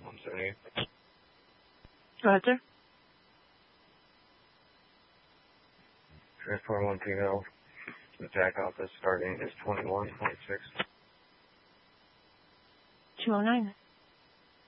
178. Go ahead, sir. Transport 1 female. The JAC office starting is 21.6. 209.